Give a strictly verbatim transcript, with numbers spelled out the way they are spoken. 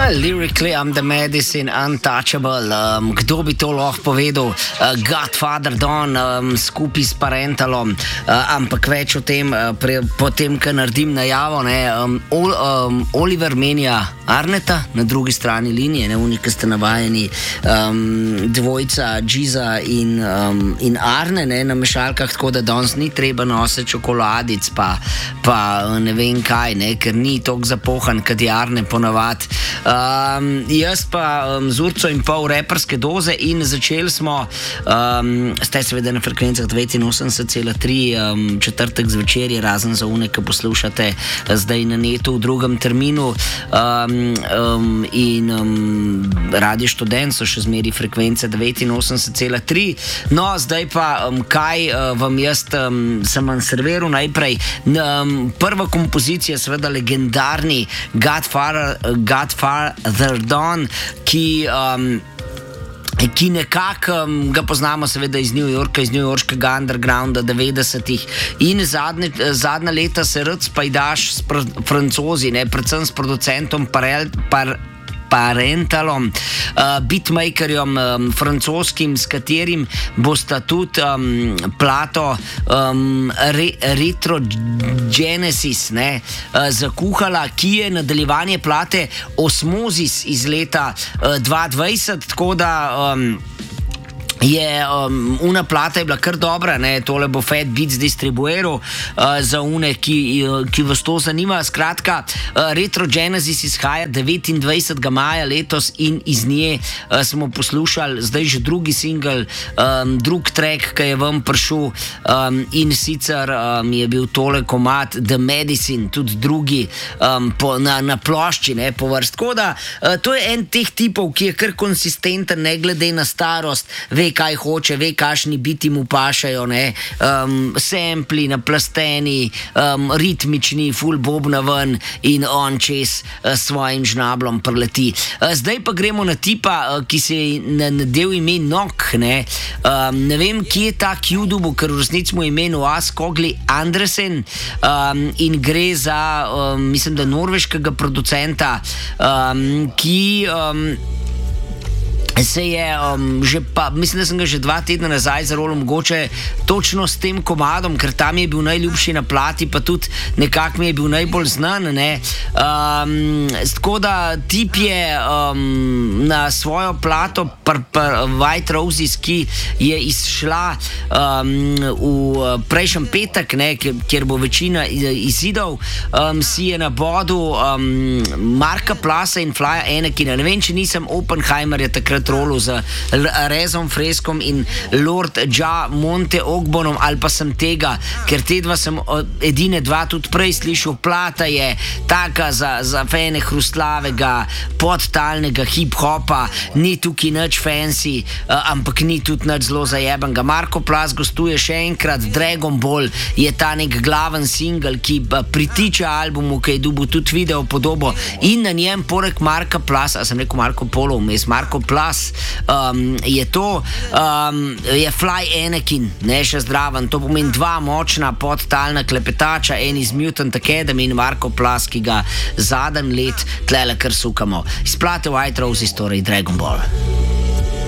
Lyrically, I'm the medicine, untouchable. Um, kdo bi to lahko povedal? Uh, Godfather Don, um, skupaj s Parentalom, uh, ampak več o tem, uh, pre, potem, ko naredim najavo. Ne, um, Ol, um, Oliver menja Arneta na drugi strani linije, ne unika ste navajeni, um, dvojca Giza in, um, in Arne ne, na mešalkah, tako da danes ni treba nositi čokoladic, pa, pa ne vem kaj, ne, ker ni toliko zapohan, kad je Arne ponavad. Um, jaz pa um, z urco in pol reperske doze in začeli smo, um, ste seveda na frekvencah devetinosemdeset cela tri, um, četrtek zvečer je, razen za une, ki poslušate zdaj na netu v drugem terminu, um, um, in um, Radio Študent so še zmeri frekvence devetinosemdeset cela tri. No, zdaj pa um, kaj uh, vam jaz um, sem vam serviral najprej. Um, prva kompozicija, seveda legendarni Godfather, Godfather Don, ki um, ki nekako um, ga poznamo seveda iz New Yorka, iz newyorškega undergrounda devetdesetih in zadnje, zadnja leta se rad spajdaš s pr francozi, ne, predvsem s producentom Parel, par, Parentalom, uh, beatmakerjem um, francoskim, s katerim bosta tudi um, plato um, re, Retro Genesis ne, uh, zakuhala, ki je nadaljevanje plate Osmosis iz leta uh, dva tisoč dvajset, tako da um, je um, una plata je bila kar dobra, ne, tole bo Fat Beats distribuiral uh, za une, ki, ki vas to zanima. Skratka, uh, Retro Genesis izhaja devetindvajsetega maja letos in iz nje uh, smo poslušali zdaj že drugi single, um, drug track, ki je vam prišel, um, in sicer um, je bil tole komad The Medicine, tudi drugi um, po, na, na plošči, ne, po vrst. Tako da, uh, to je en teh tipov, ki je kar konsistenten, ne glede na starost, ve, kaj hoče, ve, kakšni biti mu pašajo, ne, um, sempli, naplasteni, um, ritmični, full bobna ven in on čez uh, svojim žnablom preleti. Uh, zdaj pa gremo na tipa, uh, ki se je nadel ime Nok, ne, um, ne vem, kje je ta Q-dubu, ker v resnici mu je ime Noah Skogli Andresen, um, in gre za, um, mislim, da norveškega producenta, um, ki um, se je um, že pa, mislim, da sem ga že dva tedna nazaj zarolil mogoče točno s tem komadom, ker tam je bil najljubši na plati, pa tudi nekako mi je bil najbolj znan, ne. Um, tako da tip je um, na svojo plato pr, pr, White Roses, ki je izšla um, v prejšnjem petek, ne, kjer bo večina izidov, um, si je na bodu um, Marka Plasa in Flya Enekina. Ne vem, če nisem Oppenheimerja takrat rolu z Rezom Freskom in Lord Ja Monte Ogbonom, ali pa sem tega, ker te dva sem edine dva tudi prej slišal. Plata je taka za, za fene hrustlavega, podtalnega hip-hopa, ni tukaj nič fancy, uh, ampak ni tudi nič zelo zajebenga. Marko Plas gostuje še enkrat, Dragon Ball je ta nek glaven single, ki pritiče albumu, ki je dobil tudi video podobo in na njem poleg Marka Plasa, a sem rekel Marko Polo vmes, Marko Plas Um, je to, um, je Fly Enekin, ne, še zdraven. To pomeni dva močna podtalna klepetača, en iz Mutant Academy in Marko Plas, ki ga zadnji let tlele kar sukamo. Izplate White Roses, torej Dragon Ball.